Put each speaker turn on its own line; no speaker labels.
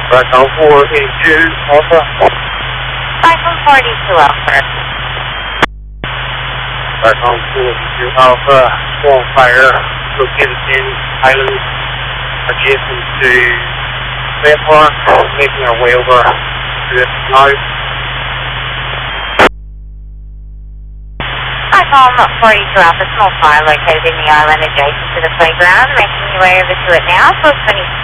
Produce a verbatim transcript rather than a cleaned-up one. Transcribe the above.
Back on four eighty-two Alpha.
Back on forty-two Alpha.
Back on four eighty-two Alpha. One fire located in Island adjacent to Bay Park. Making our way over to it now.
Back on forty-two Alpha. Small fire located in the island adjacent to the playground. Making your way over to it now. four twenty-two